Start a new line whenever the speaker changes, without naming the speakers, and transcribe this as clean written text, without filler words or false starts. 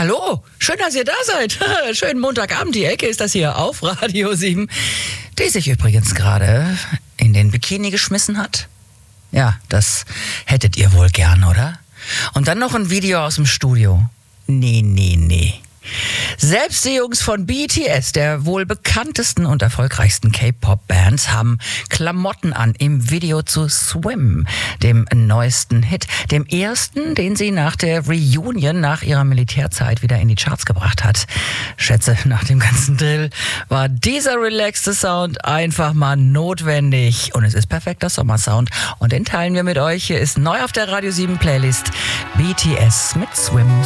Hallo, schön, dass ihr da seid. Schönen Montagabend, die Ecke ist das hier auf Radio 7, die sich übrigens gerade in den Bikini geschmissen hat. Ja, das hättet ihr wohl gern, oder? Und dann noch ein Video aus dem Studio. Nee. Selbst die Jungs von BTS, der wohl bekanntesten und erfolgreichsten K-Pop-Bands, haben Klamotten an im Video zu Swim, dem neuesten Hit. Dem ersten, den sie nach der Reunion, nach ihrer Militärzeit wieder in die Charts gebracht hat. Schätze, nach dem ganzen Drill war dieser relaxte Sound einfach mal notwendig. Und es ist perfekter Sommersound. Und den teilen wir mit euch. Hier ist neu auf der Radio 7 Playlist BTS mit Swim.